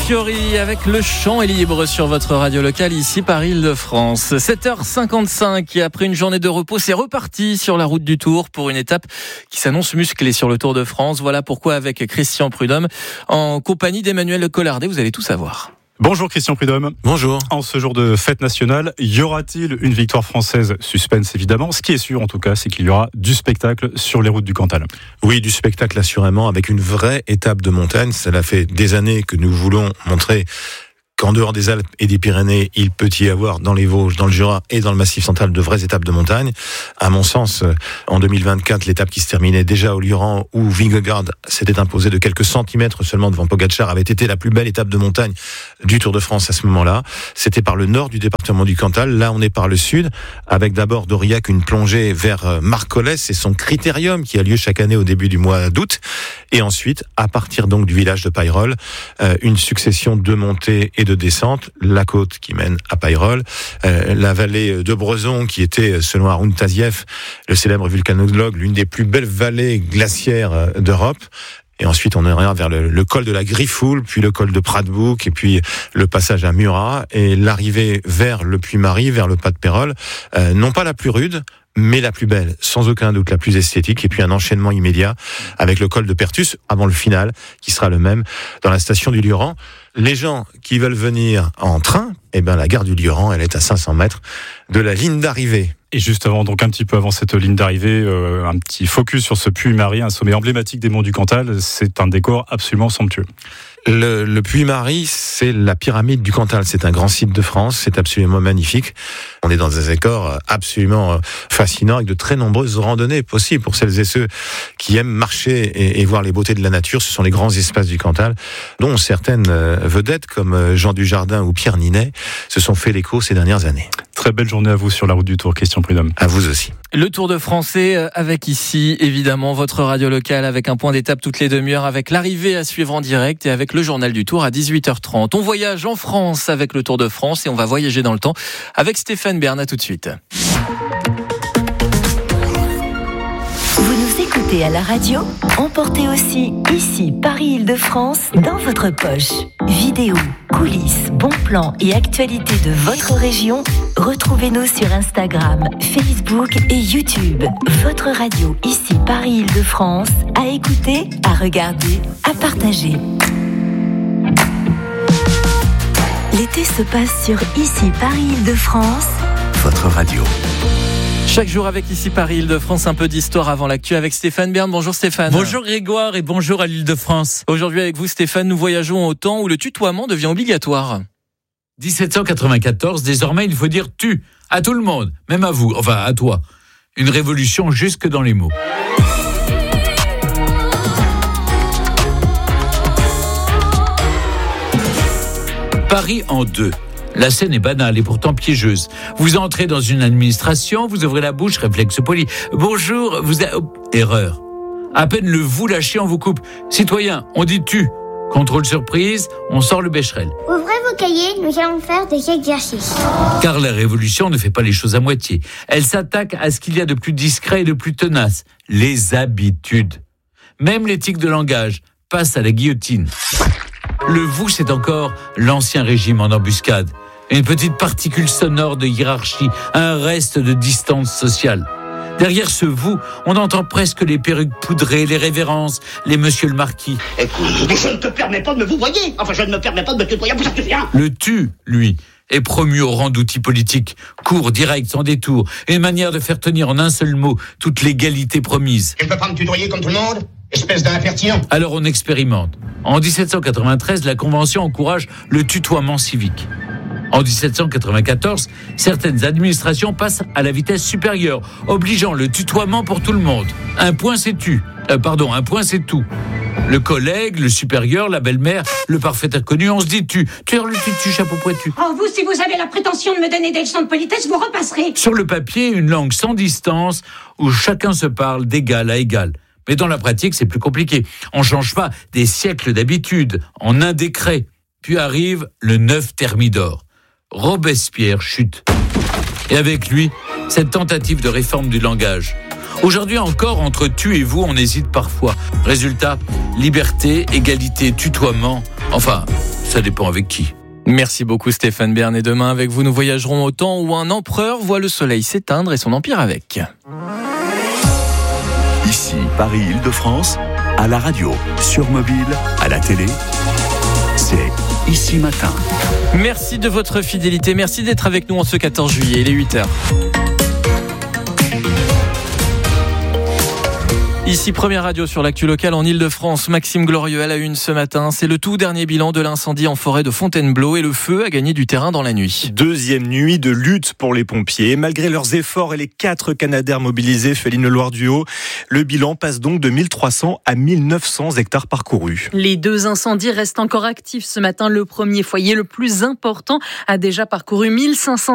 Fiori avec Le Chant est libre sur votre radio locale ici par Île-de-France. 7h55 et après une journée de repos, c'est reparti sur la route du Tour pour une étape qui s'annonce musclée sur le Tour de France. Voilà pourquoi avec Christian Prudhomme en compagnie d'Emmanuel Collardet, vous allez tout savoir. Bonjour Christian Prudhomme. Bonjour. En ce jour de fête nationale, y aura-t-il une victoire française ? Suspense évidemment. Ce qui est sûr en tout cas, c'est qu'il y aura du spectacle sur les routes du Cantal. Oui, du spectacle assurément, avec une vraie étape de montagne. Cela fait des années que nous voulons montrer qu'en dehors des Alpes et des Pyrénées, il peut y avoir dans les Vosges, dans le Jura et dans le Massif central de vraies étapes de montagne. À mon sens, en 2024, l'étape qui se terminait déjà au Lioran, où Vingegaard s'était imposé de quelques centimètres seulement devant Pogačar, avait été la plus belle étape de montagne du Tour de France à ce moment-là. C'était par le nord du département du Cantal. Là, on est par le sud, avec d'abord d'Aurillac une plongée vers Marcollès et son critérium qui a lieu chaque année au début du mois d'août. Et ensuite, à partir donc du village de Payrolles, une succession de montées et de descente, la côte qui mène à Payrolles, la vallée de Brezon qui était, selon Haroun Tazieff, le célèbre vulcanologue, l'une des plus belles vallées glaciaires d'Europe. Et ensuite, on ira vers le col de la Griffoul, puis le col de Pradbouc, et puis le passage à Murat, et l'arrivée vers le Puy-Marie, vers le pas de Pérols, non pas la plus rude, mais la plus belle, sans aucun doute la plus esthétique, et puis un enchaînement immédiat avec le col de Pertus, avant le final, qui sera le même dans la station du Lioran. Les gens qui veulent venir en train, la gare du Lioran, elle est à 500 mètres de la ligne d'arrivée. Et juste avant, donc un petit peu avant cette ligne d'arrivée, un petit focus sur ce Puy-Marie, un sommet emblématique des monts du Cantal. C'est un décor absolument somptueux. Le Puy-Marie, c'est la pyramide du Cantal. C'est un grand site de France. C'est absolument magnifique. On est dans un décor absolument fascinant avec de très nombreuses randonnées possibles pour celles et ceux qui aiment marcher et voir les beautés de la nature. Ce sont les grands espaces du Cantal, dont certaines vedettes comme Jean Dujardin ou Pierre Ninet se sont fait l'écho ces dernières années. Très belle journée à vous sur la route du Tour, Christian Prudhomme. À vous aussi. Le Tour de Français avec ici, évidemment, votre radio locale avec un point d'étape toutes les demi-heures, avec l'arrivée à suivre en direct et avec le journal du Tour à 18h30. On voyage en France avec le Tour de France et on va voyager dans le temps avec Stéphane Bern. À tout de suite. Vous nous écoutez à la radio, emportez aussi ici Paris-Île-de-France dans votre poche. Vidéos, coulisses, bons plans et actualités de votre région, retrouvez-nous sur Instagram, Facebook et YouTube. Votre radio ici Paris-Île-de-France, à écouter, à regarder, à partager. L'été se passe sur ici Paris-Île-de-France, votre radio. Chaque jour avec ici Paris-Île-de-France, un peu d'histoire avant l'actu avec Stéphane Bern. Bonjour Stéphane. Bonjour Grégoire et bonjour à l'Île-de-France. Aujourd'hui avec vous Stéphane, nous voyageons au temps où le tutoiement devient obligatoire. 1794, désormais il faut dire tu à tout le monde, même à vous, enfin à toi. Une révolution jusque dans les mots. Paris en deux. La scène est banale et pourtant piégeuse. Vous entrez dans une administration, vous ouvrez la bouche, réflexe poli. Bonjour, erreur. À peine le vous lâchez, on vous coupe. Citoyen, on dit tu. Contrôle surprise, on sort le bécherel. Ouvrez vos cahiers, nous allons faire des exercices. Car la révolution ne fait pas les choses à moitié. Elle s'attaque à ce qu'il y a de plus discret et de plus tenace. Les habitudes. Même l'éthique de langage passe à la guillotine. Le vous, c'est encore l'ancien régime en embuscade. Une petite particule sonore de hiérarchie, un reste de distance sociale. Derrière ce vous, on entend presque les perruques poudrées, les révérences, les monsieur le marquis. Écoute, je ne te permets pas de me vouvoyer. Enfin, je ne me permets pas de me tutoyer. Vous savez rien. Le tu, lui, est promu au rang d'outil politique. Court, direct, sans détour. Une manière de faire tenir en un seul mot toute l'égalité promise. Tu ne peux pas me tutoyer comme tout le monde ? Espèce d'impertinent. Alors on expérimente. En 1793, la Convention encourage le tutoiement civique. En 1794, certaines administrations passent à la vitesse supérieure, obligeant le tutoiement pour tout le monde. Un point c'est tu. Un point c'est tout. Le collègue, le supérieur, la belle-mère, le parfait inconnu, on se dit tu. Tu es le tu, chapeau pointu. Oh, vous, si vous avez la prétention de me donner des leçons de politesse, vous repasserez. Sur le papier, une langue sans distance, où chacun se parle d'égal à égal. Mais dans la pratique, c'est plus compliqué. On ne change pas des siècles d'habitude en un décret. Puis arrive le 9 Thermidor. Robespierre chute. Et avec lui, cette tentative de réforme du langage. Aujourd'hui encore, entre tu et vous, on hésite parfois. Résultat, liberté, égalité, tutoiement. Enfin, Ça dépend avec qui. Merci beaucoup Stéphane Bern, et demain avec vous nous voyagerons au temps où un empereur voit le soleil s'éteindre et son empire avec. Ici Paris-Île-de-France, à la radio, sur mobile, à la télé, c'est Ici Matin. Merci de votre fidélité, merci d'être avec nous en ce 14 juillet, il est 8h. Ici, première radio sur l'actu locale en Île-de-France. Maxime Glorieux à la une ce matin. C'est le tout dernier bilan de l'incendie en forêt de Fontainebleau et le feu a gagné du terrain dans la nuit. Deuxième nuit de lutte pour les pompiers. Malgré leurs efforts et les 4 Canadair mobilisés, Féline Leloir-Duhaut, le bilan passe donc de 1300 à 1900 hectares parcourus. Les 2 incendies restent encore actifs ce matin. Le premier foyer, le plus important, a déjà parcouru 1500